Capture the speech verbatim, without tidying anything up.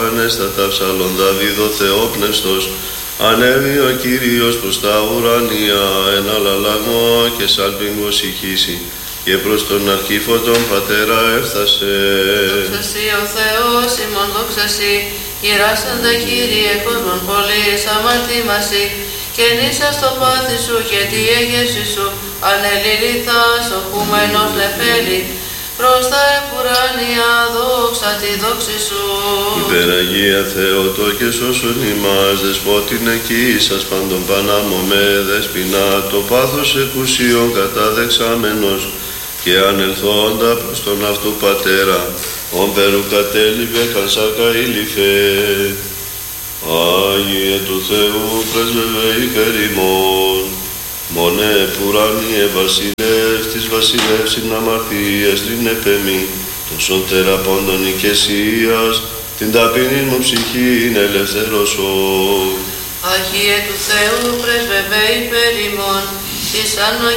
πανέστατα ψαλών Δαβίδο Θεόπνευστος, ανέβη ο Κύριος προς τα ουρανία, ένα λαλαγμό και σάλπιγγος ηχήσει, και προς τον αρχήφο τον Πατέρα έφτασε. Δόξα σοι ο Θεός ημών, δόξα σοι, γυράσαντα Κύριε κόσμον πολλής αμαρτήμασι, και νίσα στο πάθη σου και τη έγερση σου, ανελιληθάς οχούμενος νεφέλη, προς τα επουράνια δόξα τη δόξη σου. Υπεραγία Θεότο και σώσον ημάς, δεσπότην εκείσας πάντων πανάμω με δεσποινά, το πάθος εκουσίων καταδεξάμενος, και ανελθόντα προς τον αυτού Πατέρα, ον περού κατέλειπε χανσάκα ήλυφε. Άγιε του Θεού πρέσβευε υπέρ ημών, μονέ πουράνιε βασιλεύ της βασιλεύς συν αμαρτίας την επεμή, τόσον τεραπώντων οικεσίας, την ταπεινή μου ψυχήν ελευθερώσω. Άγιε του Θεού πρέσβευε υπέρ ημών, της